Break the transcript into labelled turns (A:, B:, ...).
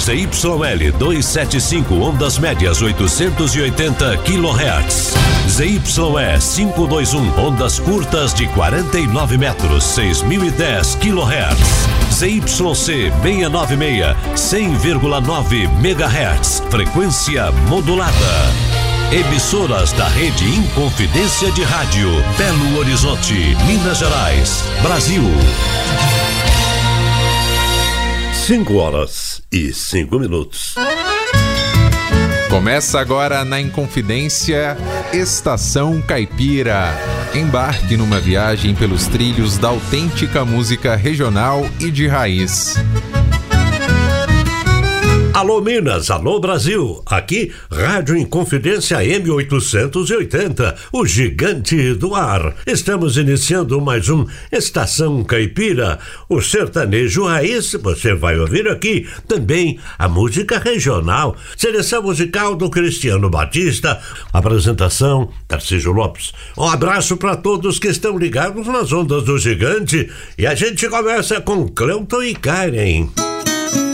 A: ZYL 275, ondas médias 880 kHz. ZYE 521, ondas curtas de 49 metros, 6010 kHz. ZYC 696, 100,9 MHz, frequência modulada. Emissoras da Rede Inconfidência de Rádio, Belo Horizonte, Minas Gerais, Brasil. 5h05.
B: Começa agora na Inconfidência, Estação Caipira. Embarque numa viagem pelos trilhos da autêntica música regional e de raiz.
A: Alô Minas, alô Brasil, aqui Rádio Inconfidência M880, o gigante do ar. Estamos iniciando mais um Estação Caipira, o sertanejo raiz. Você vai ouvir aqui também a música regional, seleção musical do Cristiano Batista, apresentação Tarcísio Lopes. Um abraço para todos que estão ligados nas ondas do gigante e a gente começa com Cleuton e Karen.